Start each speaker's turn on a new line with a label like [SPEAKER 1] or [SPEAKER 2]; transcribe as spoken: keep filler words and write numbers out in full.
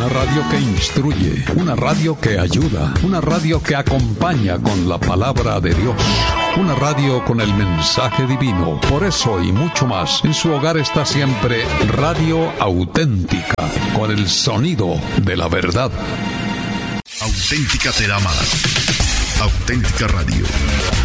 [SPEAKER 1] Una radio que instruye, una radio que ayuda, una radio que acompaña con la palabra de Dios, una radio con el mensaje divino. Por eso y mucho más, en su hogar está siempre Radio Auténtica, con el sonido de la verdad.
[SPEAKER 2] Auténtica te da más. Auténtica Radio.